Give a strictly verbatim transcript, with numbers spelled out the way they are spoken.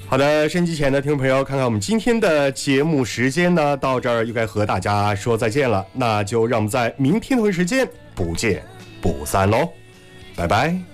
好的，收音机前的听众朋友，看看我们今天的节目时间呢，到这儿又该和大家说再见了，那就让我们在明天同一时间不见不散喽，拜拜。